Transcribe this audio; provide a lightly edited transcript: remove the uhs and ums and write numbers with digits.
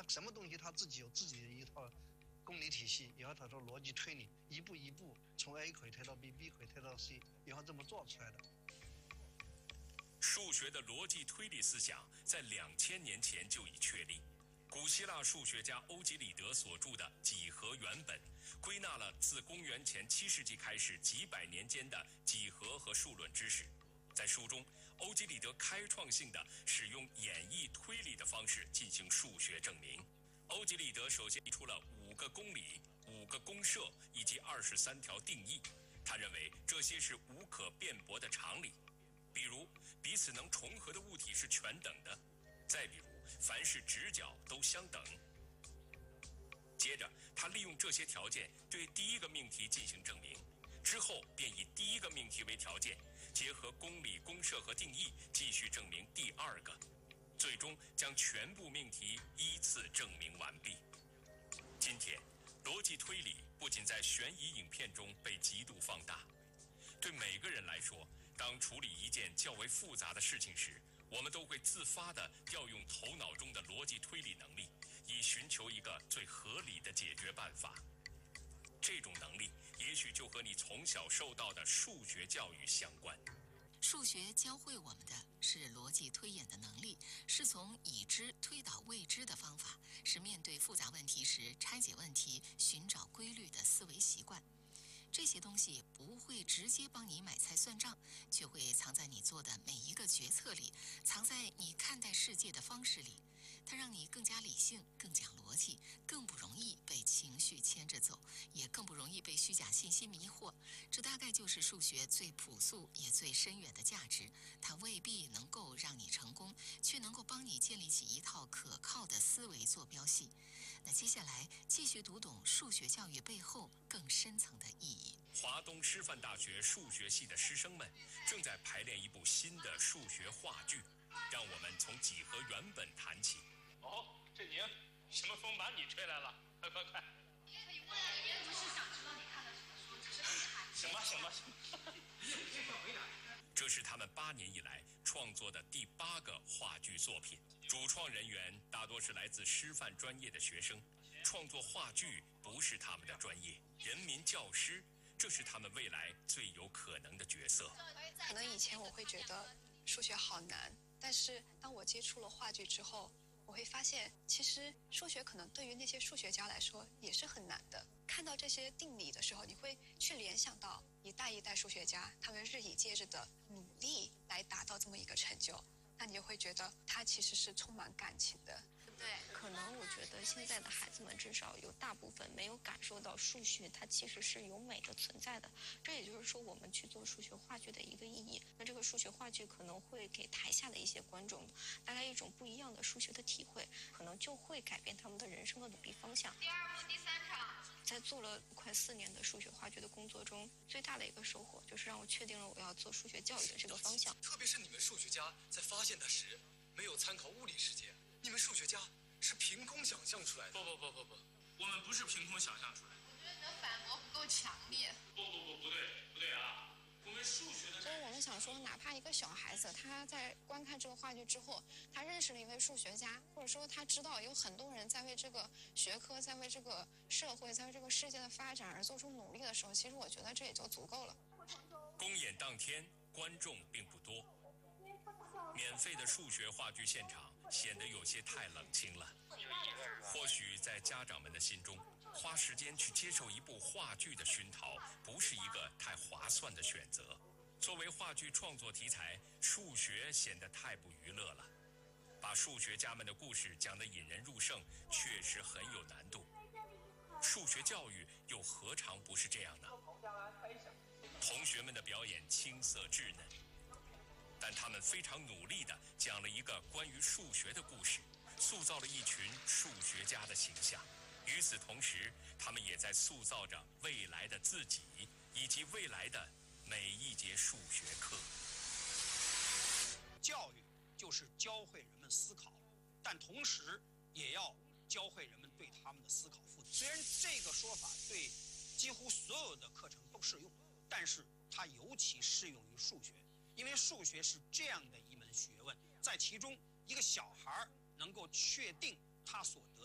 什么东西他自己有自己的一套公理体系，然后他说逻辑推理，一步一步从 A 可以推到 B，B 可以推到 C， 然后这么做出来的。 数学的逻辑推理思想在2000年前就已确立。古希腊数学家欧几里得所著的《几何原本》，归纳了自公元前7世纪开始几百年间的几何和数论知识。在书中，欧几里得开创性地使用演绎推理的方式进行数学证明。欧几里得首先提出了5个公理、5个公设以及23条定义。他认为这些是无可辩驳的常理，比如彼此能重合的物体是全等的，再比如凡是直角都相等。接着他利用这些条件对第一个命题进行证明，之后便以第一个命题为条件，结合公理、公设和定义继续证明第2个，最终将全部命题依次证明完毕。今天，逻辑推理不仅在悬疑影片中被极度放大，对每个人来说，当处理一件较为复杂的事情时，我们都会自发地调用头脑中的逻辑推理能力，以寻求一个最合理的解决办法。这种能力也许就和你从小受到的数学教育相关。 数学教会我们的是逻辑推演的能力，是从已知推导未知的方法，是面对复杂问题时拆解问题、寻找规律的思维习惯。这些东西不会直接帮你买菜算账，却会藏在你做的每一个决策里，藏在你看待世界的方式里。它让你更加理性，更讲逻辑，更不容易被情绪牵着走，也更不容易被虚假信息迷惑。这大概就是数学最朴素也最深远的价值。它未必能够让你成功，却能够帮你建立起一套可靠的思维坐标系。那接下来继续读懂数学教育背后更深层的意义。 华东师范大学数学系的师生们正在排练一部新的数学话剧，让我们从几何原本谈起。 哦，振宁，什么风把你吹来了？快快快！ 你可以问啊，别不是想知道你看了什么书，只是很罕见。 行吧，你也别快回答。 这是他们8年以来创作的第8个话剧作品，主创人员大多是来自师范专业的学生。创作话剧不是他们的专业，人民教师，这是他们未来最有可能的角色。 可能以前我会觉得数学好难，但是当我接触了话剧之后，我会发现其实数学可能对于那些数学家来说也是很难的。看到这些定理的时候，你会去联想到一代一代数学家他们日以继日的努力来达到这么一个成就，那你就会觉得它其实是充满感情的。 对， 可能我觉得现在的孩子们至少有大部分没有感受到数学它其实是有美的存在的，这也就是说我们去做数学话剧的一个意义。那这个数学话剧可能会给台下的一些观众带来一种不一样的数学的体会，可能就会改变他们的人生的努力方向。 第2幕第3场， 在做了快4年的数学话剧的工作中，最大的一个收获就是让我确定了我要做数学教育的这个方向。 特别是你们数学家在发现它时没有参考物理世界，你们数学家是凭空想象出来的。 不，我们不是凭空想象出来的。 我觉得你的反驳不够强烈。 不对啊！我们数学的。 所以我们想说，哪怕一个小孩子他在观看这个话剧之后，他认识了一位数学家，或者说他知道有很多人在为这个学科、在为这个社会、在为这个世界的发展而做出努力的时候，其实我觉得这也就足够了。 公演当天，观众并不多，免费的数学话剧现场显得有些太冷清了。或许在家长们的心中，花时间去接受一部话剧的熏陶，不是一个太划算的选择。作为话剧创作题材，数学显得太不娱乐了。把数学家们的故事讲得引人入胜，确实很有难度。数学教育又何尝不是这样呢？同学们的表演青涩稚嫩，但他们非常努力地讲了一个关于数学的故事，塑造了一群数学家的形象。与此同时，他们也在塑造着未来的自己，以及未来的每一节数学课。 教育就是教会人们思考，但同时也要教会人们对他们的思考负责。虽然这个说法对几乎所有的课程都适用，但是它尤其适用于数学，因为数学是这样的一门学问，在其中一个小孩能够确定他所得